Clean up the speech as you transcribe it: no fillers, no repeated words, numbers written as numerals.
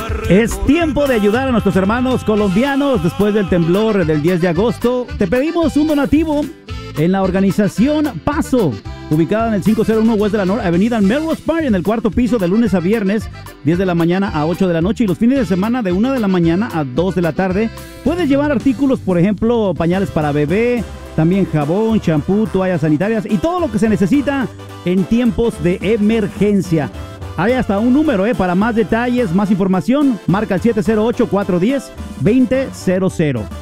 Es tiempo de ayudar a nuestros hermanos colombianos después del temblor del 10 de agosto. Te pedimos un donativo en la organización Paso, ubicada en el 501 West de la North Avenida en Melrose Park, en el cuarto piso, de lunes a viernes, 10 de la mañana a 8 de la noche, y los fines de semana de 1 de la mañana a 2 de la tarde. Puedes llevar artículos, por ejemplo, pañales para bebé, también jabón, champú, toallas sanitarias y todo lo que se necesita en tiempos de emergencia. Hay hasta un número, para más detalles, más información, marca el 708-410-2000.